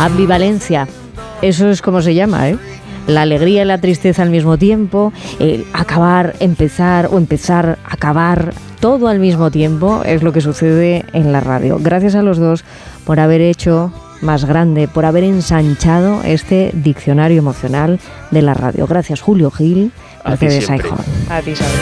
Ambivalencia, eso es como se llama, ¿eh? La alegría y la tristeza al mismo tiempo, el acabar, empezar o empezar, acabar, todo al mismo tiempo es lo que sucede en la radio. Gracias a los dos por haber hecho más grande, por haber ensanchado este diccionario emocional de la radio. Gracias, Julio Gil. A ti siempre. A ti, Isabel.